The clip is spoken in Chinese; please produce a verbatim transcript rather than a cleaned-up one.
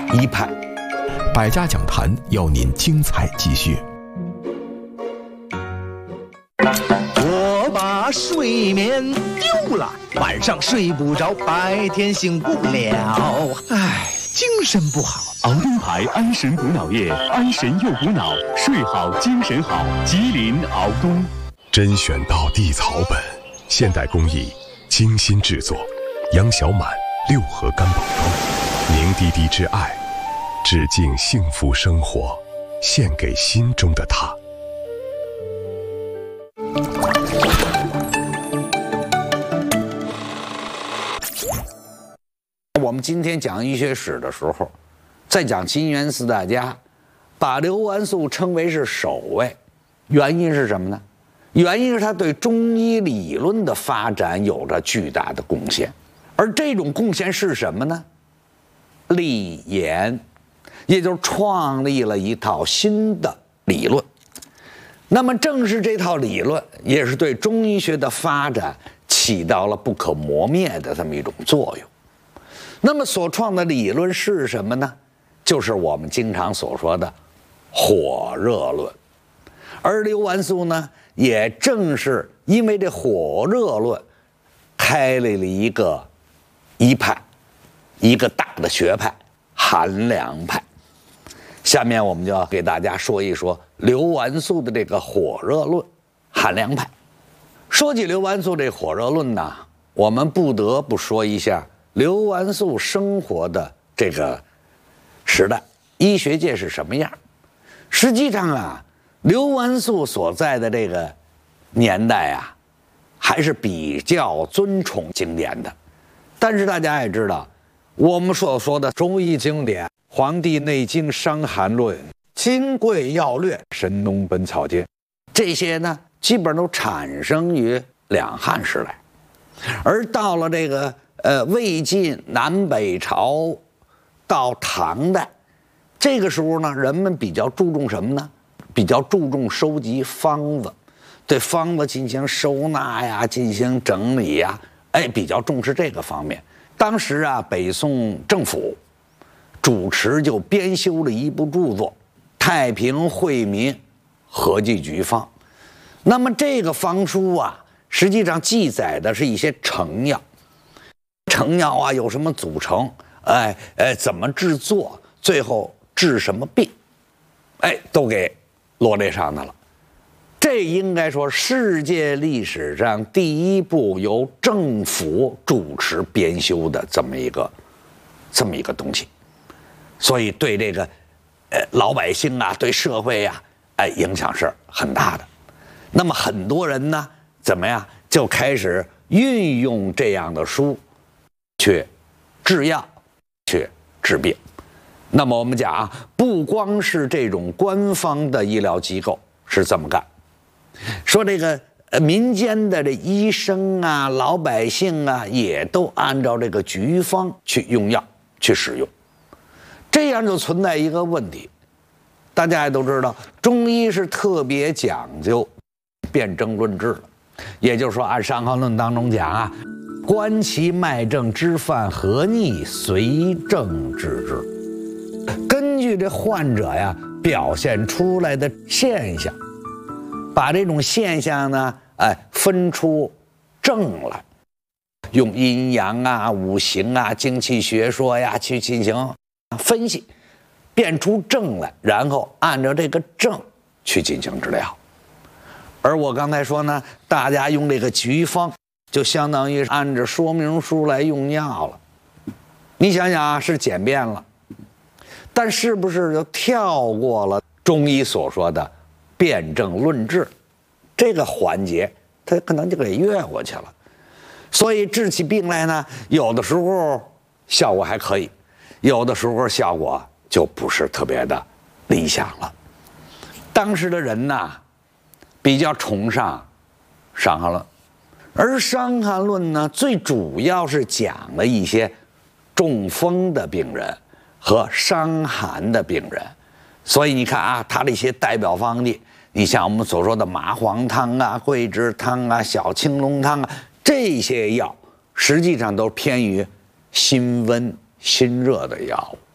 一派。 百家讲坛邀您精彩继续。 我把睡眠丢了，晚上睡不着，白天醒不了，唉，精神不好。 熬灯牌安神补脑液，安神又补脑，睡好精神好。吉林熬东， 甄选到地草本，现代工艺，精心制作。杨小满六合干宝汤，凝滴滴之爱，致敬幸福生活，献给心中的他。 我们今天讲医学史的时候，在讲金元四大家，把刘完素称为是首位，原因是什么呢？原因是他对中医理论的发展有着巨大的贡献，而这种贡献是什么呢？立言，也就是创立了一套新的理论。那么正是这套理论，也是对中医学的发展起到了不可磨灭的这么一种作用。那么所创的理论是什么呢？就是我们经常所说的火热论。而刘完素呢，也正是因为这火热论，开立了一个一派，一个大的学派——寒凉派。下面我们就要给大家说一说刘完素的这个火热论，寒凉派。说起刘完素这火热论呢，我们不得不说一下刘完素生活的这个时代，医学界是什么样。实际上啊，刘完素所在的这个年代啊，还是比较尊崇经典的。但是大家也知道，我们所说的中医经典，《黄帝内经》《伤寒论》《金匮要略》《神农本草经》，这些呢，基本都产生于两汉时代。而到了这个呃魏晋南北朝到唐代，这个时候呢，人们比较注重什么呢？比较注重收集方子，对方子进行收纳呀，进行整理呀，哎，比较重视这个方面。当时啊，北宋政府主持就编修了一部著作《太平惠民合剂局方》。那么这个方书啊，实际上记载的是一些成药，成药啊有什么组成，哎哎怎么制作，最后治什么病，哎都给罗列上来了。这应该说世界历史上第一部由政府主持编修的这么一个这么一个东西，所以对这个呃老百姓啊，对社会啊，哎影响是很大的。那么很多人呢，怎么样就开始运用这样的书去制药，去治病。那么我们讲啊，不光是这种官方的医疗机构是这么干，说这个呃民间的这医生啊、老百姓啊，也都按照这个局方去用药去使用。这样就存在一个问题，大家也都知道，中医是特别讲究辨证论治的，也就是说，按《伤寒论》当中讲啊，观其脉证，知犯何逆，随症治之。根据这患者呀表现出来的现象，把这种现象呢，哎，分出症来，用阴阳啊、五行啊、精气学说呀去进行分析，辨出症来，然后按照这个症去进行治疗。而我刚才说呢，大家用这个局方，就相当于按照说明书来用药了。你想想啊，是简便了，但是不是就跳过了中医所说的辨证论治这个环节，它可能就给越过去了。所以治起病来呢，有的时候效果还可以，有的时候效果就不是特别的理想了。当时的人呢，比较崇尚《伤寒论》，而《伤寒论》呢，最主要是讲了一些中风的病人和伤寒的病人，所以你看啊，他这些代表方剂，你像我们所说的麻黄汤啊、桂枝汤啊、小青龙汤啊，这些药实际上都偏于辛温、辛热的药物。